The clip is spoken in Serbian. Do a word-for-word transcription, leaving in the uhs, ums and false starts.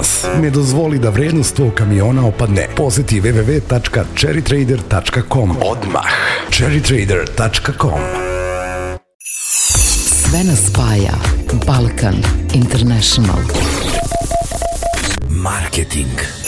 danas. Ne dozvoli da vrednost tvog kamiona opadne. Poseti w w w tačka cherry trader tačka com odmah. cherry trader tačka com. Sve nas spaja. Balkan International. Marketing.